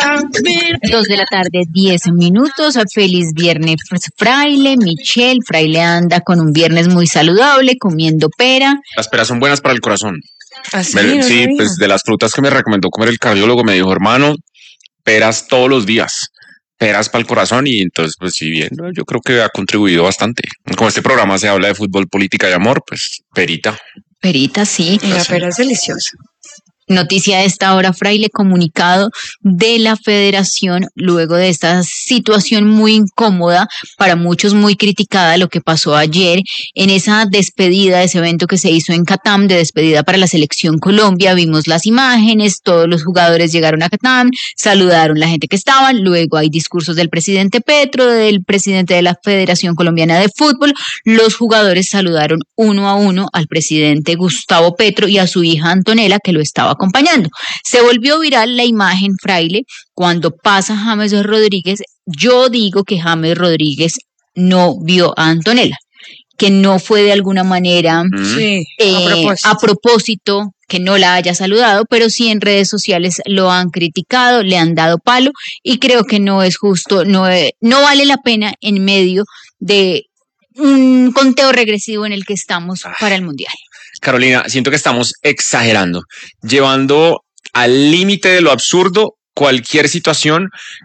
2 de la tarde, 10 minutos. Feliz viernes, Fraile. Michelle, Fraile anda con un viernes muy saludable, comiendo pera. Las peras son buenas para el corazón. ¿Así? Sí, pues de las frutas que me recomendó comer el cardiólogo, me dijo, hermano, peras todos los días, peras para el corazón. Y entonces, pues si bien, ¿no? Yo creo que ha contribuido bastante. Como este programa se habla de fútbol, política y amor, pues perita. Perita, sí. Y la pera es deliciosa. Noticia de esta hora, Fraile, comunicado de la Federación luego de esta situación muy incómoda, para muchos muy criticada, lo que pasó ayer en esa despedida, ese evento que se hizo en Catam, de despedida para la Selección Colombia. Vimos las imágenes, todos los jugadores llegaron a Catam, saludaron la gente que estaba, luego hay discursos del presidente Petro, del presidente de la Federación Colombiana de Fútbol. Los jugadores saludaron uno a uno al presidente Gustavo Petro y a su hija Antonella, que lo estaba acompañando. Se volvió viral la imagen, Fraile, cuando pasa James Rodríguez. Yo digo que James Rodríguez no vio a Antonella, que no fue de alguna manera Sí, a propósito que no la haya saludado, pero sí en redes sociales lo han criticado, le han dado palo, y creo que no es justo, no vale la pena en medio de un conteo regresivo en el que estamos para el Mundial. Carolina, siento que estamos exagerando, llevando al límite de lo absurdo cualquier situación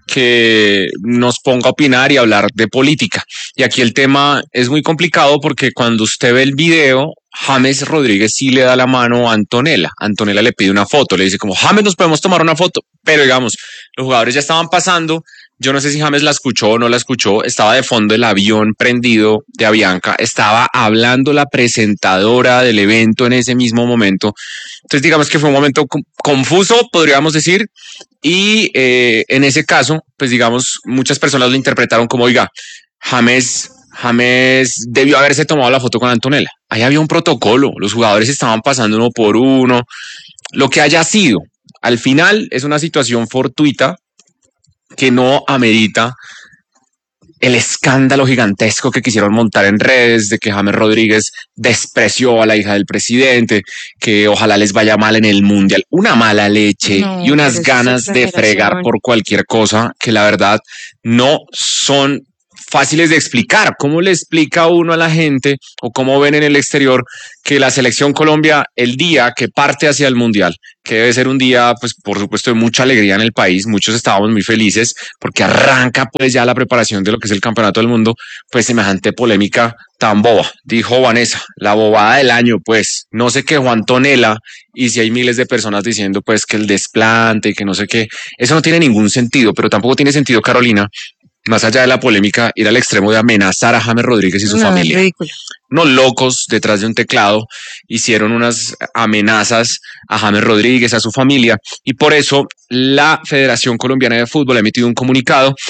que nos ponga a opinar y hablar de política. Y aquí el tema es muy complicado porque cuando usted ve el video, James Rodríguez sí le da la mano a Antonella. Antonella le pide una foto, le dice como, James, nos podemos tomar una foto. Pero digamos, los jugadores ya estaban pasando. Yo no sé si James la escuchó o no la escuchó. Estaba de fondo el avión prendido de Avianca. Estaba hablando la presentadora del evento en ese mismo momento. Entonces digamos que fue un momento confuso, podríamos decir. Y en ese caso, pues digamos, muchas personas lo interpretaron como, oiga, James debió haberse tomado la foto con Antonella. Ahí había un protocolo. Los jugadores estaban pasando uno por uno. Lo que haya sido, al final es una situación fortuita que no amerita el escándalo gigantesco que quisieron montar en redes de que James Rodríguez despreció a la hija del presidente, que ojalá les vaya mal en el Mundial. Una mala leche y unas ganas de fregar por cualquier cosa que la verdad no son fáciles de explicar. ¿Cómo le explica uno a la gente o cómo ven en el exterior que la Selección Colombia, el día que parte hacia el Mundial, que debe ser un día, pues por supuesto, de mucha alegría en el país, muchos estábamos muy felices porque arranca pues ya la preparación de lo que es el Campeonato del Mundo, pues semejante polémica tan boba? Dijo Vanessa, la bobada del año, pues no sé qué, Juan Tonela, y si hay miles de personas diciendo pues que el desplante y que no sé qué, eso no tiene ningún sentido, pero tampoco tiene sentido, Carolina, más allá de la polémica, ir al extremo de amenazar a James Rodríguez y su familia. Ridículo. Unos locos detrás de un teclado hicieron unas amenazas a James Rodríguez, a su familia, y por eso la Federación Colombiana de Fútbol ha emitido un comunicado